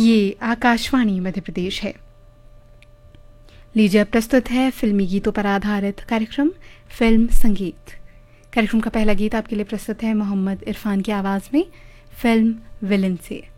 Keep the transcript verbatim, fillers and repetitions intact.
ये आकाशवाणी मध्य प्रदेश है। लीजिए अब प्रस्तुत है फिल्मी गीतों पर आधारित कार्यक्रम फिल्म संगीत। कार्यक्रम का पहला गीत आपके लिए प्रस्तुत है मोहम्मद इरफान की आवाज़ में फिल्म विलन से।